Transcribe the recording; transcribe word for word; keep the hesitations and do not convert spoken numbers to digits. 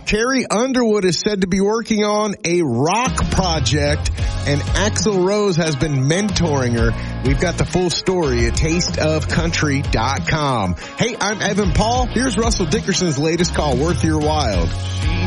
Carrie Underwood is said to be working on a rock project, and Axl Rose has been mentoring her. We've got the full story at taste of country dot com. Hey, I'm Evan Paul. Here's Russell Dickerson's latest call, Worth Your While.